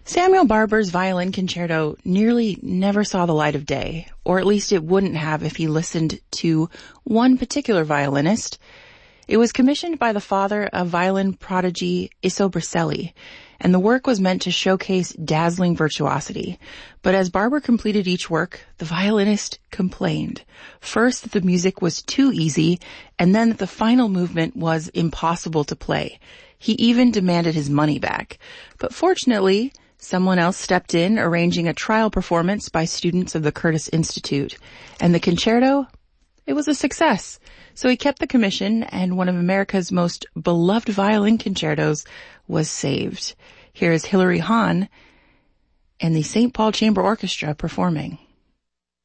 Samuel Barber's violin concerto nearly never saw the light of day, or at least it wouldn't have if he listened to one particular violinist. It was commissioned by the father of violin prodigy Iso Bricelli, and the work was meant to showcase dazzling virtuosity. But as Barber completed each work, the violinist complained. First that the music was too easy, and then that the final movement was impossible to play. He even demanded his money back. But fortunately, someone else stepped in, arranging a trial performance by students of the Curtis Institute. And the concerto, it was a success. So he kept the commission, and one of America's most beloved violin concertos was saved. Here is Hilary Hahn and the St. Paul Chamber Orchestra performing.